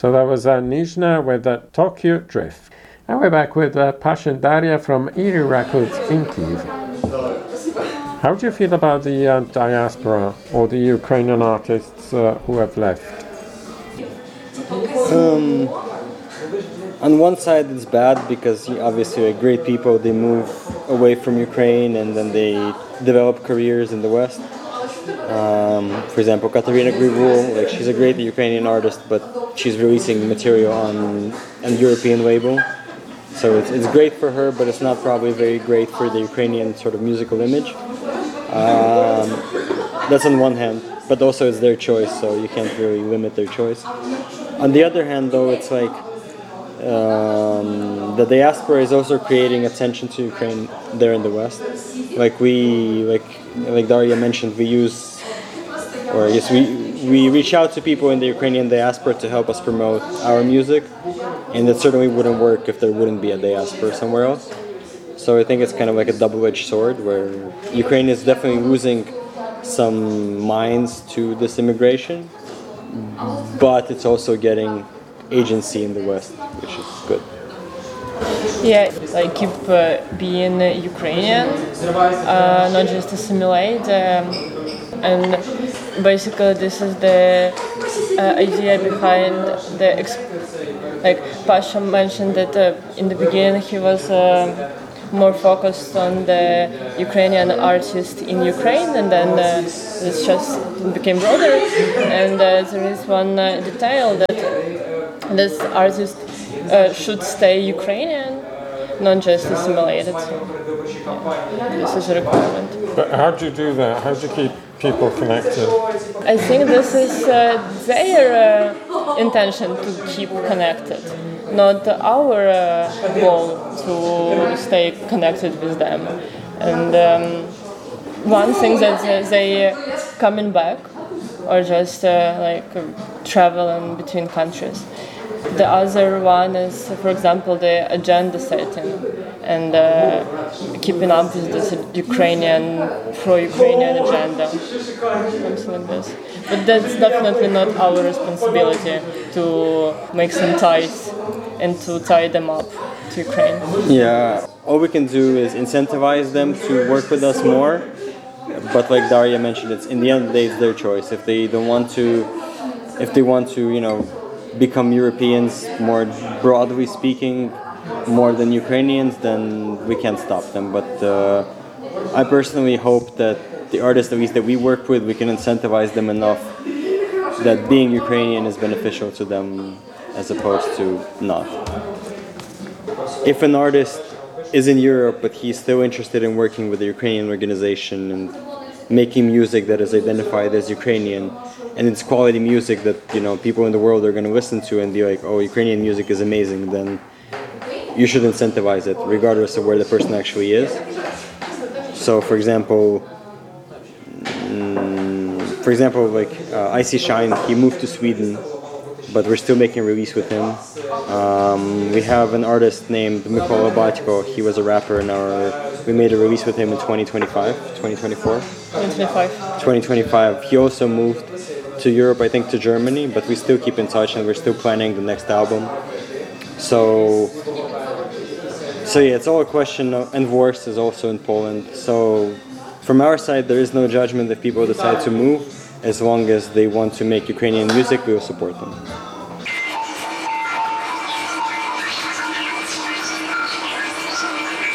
So that was Nizhna with Tokyo Drift. And we're back with Pasha and Daria from Iri Records in Kyiv. How do you feel about the diaspora or the Ukrainian artists who have left? On one side it's bad because obviously great people, they move away from Ukraine and then they develop careers in the West. For example, Katerina Grivul, like she's a great Ukrainian artist, but she's releasing material on a European label. So it's great for her, but it's not probably very great for the Ukrainian sort of musical image. That's on one hand, but also it's their choice, so you can't really limit their choice. On the other hand, though, it's like the diaspora is also creating attention to Ukraine there in the West. Like Daria mentioned, we reach out to people in the Ukrainian diaspora to help us promote our music, and it certainly wouldn't work if there wouldn't be a diaspora somewhere else. So I think it's kind of like a double-edged sword, where Ukraine is definitely losing some minds to this immigration, but it's also getting agency in the West, which is good. Yeah, like keep being Ukrainian, not just assimilate, and basically this is the idea behind like Pasha mentioned that in the beginning he was more focused on the Ukrainian artist in Ukraine, and then it just became broader, and there is one detail that this artist should stay Ukrainian, not just assimilated. So, this is a requirement. But how do you do that? How do you keep people connected? I think this is their intention to keep connected, not our goal to stay connected with them. And one thing that they coming back or just traveling between countries. The other one is, for example, the agenda setting and keeping up with this pro-Ukrainian agenda, something like this. But that's definitely not our responsibility to make some ties and to tie them up to Ukraine. Yeah, all we can do is incentivize them to work with us more. But like Daria mentioned, it's in the end of the day, it's their choice. If they want to, become Europeans, more broadly speaking, more than Ukrainians, then we can't stop them. But I personally hope that the artists, at least that we work with, we can incentivize them enough that being Ukrainian is beneficial to them as opposed to not. If an artist is in Europe but he's still interested in working with the Ukrainian organization and making music that is identified as Ukrainian, and it's quality music that people in the world are going to listen to and be like, oh, Ukrainian music is amazing, then you should incentivize it regardless of where the person actually is. So for example, Icy Shine, he moved to Sweden, but we're still making a release with him. We have an artist named Mykola Batko. He was a rapper we made a release with him in 2025. He also moved to Europe, I think to Germany, but we still keep in touch and we're still planning the next album. So yeah, it's all a question of, and Worst is also in Poland. So from our side, there is no judgment if people decide to move. As long as they want to make Ukrainian music, we will support them.